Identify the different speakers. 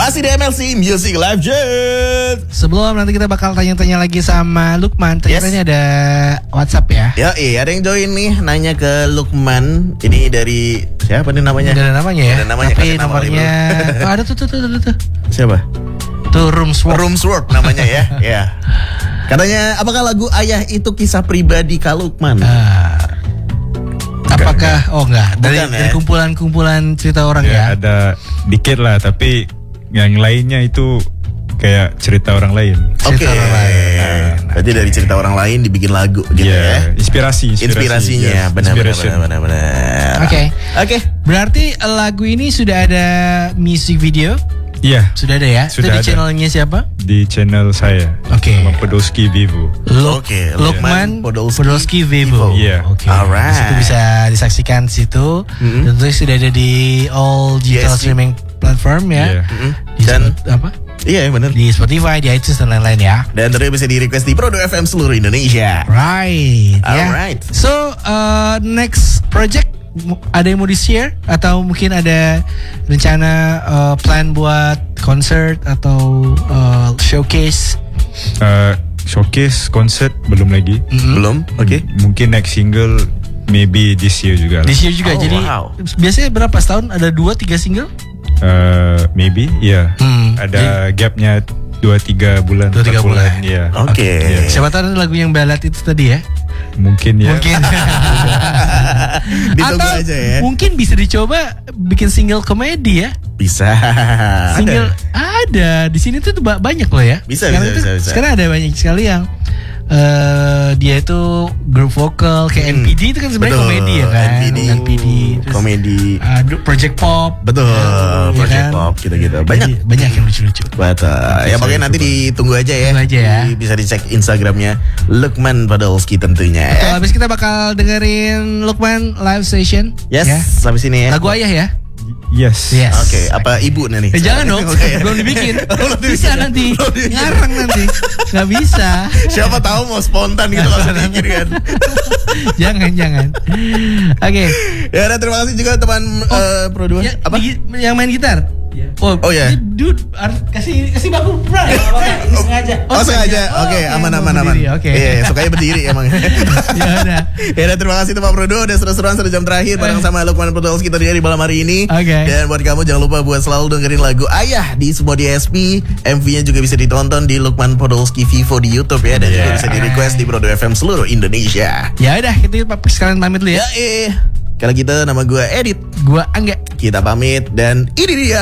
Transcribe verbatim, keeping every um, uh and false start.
Speaker 1: Masih di M L C Music Live Jet.
Speaker 2: Sebelum nanti kita bakal tanya-tanya lagi sama Lukman. Ternyata
Speaker 1: Yes.
Speaker 2: ini ada WhatsApp ya.
Speaker 1: Ya, iya ada yang join nih nanya ke Lukman. Ini dari siapa nih namanya?
Speaker 2: Ada namanya ya.
Speaker 1: Ada namanya,
Speaker 2: Tapi
Speaker 1: kasih nama
Speaker 2: nomornya oh, ada tuh tuh tuh tuh. tuh.
Speaker 1: Siapa?
Speaker 2: Tuh Roomswork.
Speaker 1: Roomswork namanya ya. Ya. Katanya apakah lagu Ayah itu kisah pribadi Kak Lukman?
Speaker 2: Ah. Apakah oh enggak dari,
Speaker 1: Bukan, ya?
Speaker 2: dari kumpulan-kumpulan cerita orang
Speaker 3: Ya,
Speaker 2: ya.
Speaker 3: ada dikit lah, tapi yang lainnya itu kayak cerita orang lain.
Speaker 1: Oke.
Speaker 2: cerita orang lain.
Speaker 1: Berarti dari cerita orang lain dibikin lagu gitu ya.
Speaker 3: Ya, inspirasi, inspirasi
Speaker 1: Inspirasinya
Speaker 3: ya,
Speaker 1: benar-benar
Speaker 3: inspiration.
Speaker 1: benar-benar.
Speaker 2: Oke.
Speaker 1: Oke.
Speaker 2: Berarti lagu ini sudah ada music video?
Speaker 3: Iya,
Speaker 2: Sudah ada ya?
Speaker 3: Sudah
Speaker 2: Itu di
Speaker 3: ada.
Speaker 2: channelnya siapa?
Speaker 3: di channel saya.
Speaker 2: Oke.
Speaker 3: Nama Podolski Vivo.
Speaker 2: Luk-
Speaker 1: Oke,
Speaker 2: Lukman
Speaker 1: Lukman Podolski
Speaker 2: Podolski Vivo.
Speaker 3: Iya.
Speaker 2: Oke.
Speaker 1: Alright.
Speaker 2: Di situ bisa disaksikan di situ.
Speaker 1: Mm-hmm.
Speaker 2: Tentu sudah ada di all digital
Speaker 1: Yes.
Speaker 2: streaming platform ya.
Speaker 3: Iya.
Speaker 1: Mm-mm.
Speaker 2: Di
Speaker 1: Dan
Speaker 2: Spot- apa?
Speaker 1: iya benar.
Speaker 2: Di Spotify, di iTunes dan lain-lain ya.
Speaker 1: Dan tentunya bisa di request di Prodo F M seluruh Indonesia.
Speaker 2: Right. ya.
Speaker 1: Alright.
Speaker 2: So uh, next project mu- ada yang mau di share atau mungkin ada rencana uh, plan buat concert atau uh, showcase?
Speaker 3: Uh, showcase, concert belum lagi.
Speaker 2: Mhm.
Speaker 1: Belum? Oke.
Speaker 3: Mungkin next single maybe this year juga.
Speaker 2: This year juga.
Speaker 1: Oh,
Speaker 2: Jadi
Speaker 1: wow.
Speaker 2: biasanya berapa setahun ada dua tiga single?
Speaker 3: Uh, maybe, ya.
Speaker 2: Hmm.
Speaker 3: Ada gapnya dua tiga bulan.
Speaker 2: Dua, tiga
Speaker 3: empat
Speaker 2: bulan.
Speaker 3: Ya.
Speaker 1: Oke.
Speaker 3: Iya.
Speaker 2: Siapa tahu ada lagu yang ballad itu tadi ya?
Speaker 3: Mungkin ya.
Speaker 2: Mungkin.
Speaker 1: Ditunggu
Speaker 2: Atau
Speaker 1: aja ya.
Speaker 2: mungkin bisa dicoba bikin single komedi ya.
Speaker 1: Bisa.
Speaker 2: Single ada, di sini tuh ba- banyak loh ya.
Speaker 1: Bisa,
Speaker 2: sekarang
Speaker 1: bisa,
Speaker 2: tuh-
Speaker 1: bisa, bisa.
Speaker 2: Sekarang ada banyak sekali yang eh dia itu grup vokal kayak
Speaker 1: Hmm.
Speaker 2: N P D itu kan sebenarnya
Speaker 1: Betul,
Speaker 2: komedi ya kan.
Speaker 1: N P D.
Speaker 2: N P D terus,
Speaker 1: Komedi.
Speaker 2: eh, du- Project Pop.
Speaker 1: Betul.
Speaker 2: Ya
Speaker 1: Project
Speaker 2: kan?
Speaker 1: Pop gitu-gitu.
Speaker 2: Jadi
Speaker 1: Banyak.
Speaker 2: banyak yang lucu-lucu.
Speaker 1: Betul. Ya pokoknya nanti ditunggu aja ya.
Speaker 2: Tunggu aja ya.
Speaker 1: Di- Bisa dicek Instagramnya Lukman Podolski tentunya.
Speaker 2: Betul,
Speaker 1: Ya.
Speaker 2: habis kita bakal dengerin Lukman live session.
Speaker 1: Yes,
Speaker 2: Ya.
Speaker 1: sampai sini ya.
Speaker 2: Lagu Ayah ya.
Speaker 3: Yes.
Speaker 2: Yes.
Speaker 1: Oke, apa ibu nih?
Speaker 2: Eh, jangan dong,
Speaker 1: Oke.
Speaker 2: belum dibikin.
Speaker 1: Belum
Speaker 2: Bisa
Speaker 1: dibikin.
Speaker 2: nanti
Speaker 1: Belum dibikin.
Speaker 2: ngarang nanti, nggak bisa.
Speaker 1: Siapa tahu mau spontan gitu langsung bikin kan.
Speaker 2: jangan jangan. Oke.
Speaker 1: Ya, dan terima kasih juga teman eh, Pro dua.
Speaker 2: Ya,
Speaker 1: Apa?
Speaker 2: di- yang main gitar. Oh,
Speaker 1: Oh, ya.
Speaker 2: ini dude, harus kasih kasih baku bro. Ini sengaja.
Speaker 1: Oh, sengaja. Oke, aman aman aman.
Speaker 2: berdiri, Oke.
Speaker 1: Iya, iya, sukanya berdiri emang.
Speaker 2: Ya udah.
Speaker 1: Ya, dan terima kasih Pak Prodo udah seru-seruan satu jam terakhir bareng sama Lukman Podolski tadi di malam hari ini.
Speaker 2: Oke.
Speaker 1: Dan buat kamu jangan lupa buat selalu dengerin lagu Ayah di semua D S P. M V-nya juga bisa ditonton di Lukman Podolski Vivo di YouTube ya, dan juga
Speaker 3: Yeah.
Speaker 1: bisa di request di Prodo F M seluruh Indonesia.
Speaker 2: Ya udah, kita sekalian pamit dulu ya.
Speaker 1: Ya, eh. Kalau kita nama gue Edit.
Speaker 2: Gua Angga.
Speaker 1: Kita pamit dan ini dia